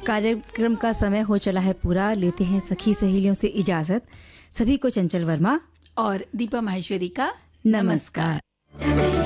कार्यक्रम का समय हो चला है पूरा, लेते हैं सखी सहेलियों से इजाजत। सभी को चंचल वर्मा और दीपा माहेश्वरी का नमस्कार।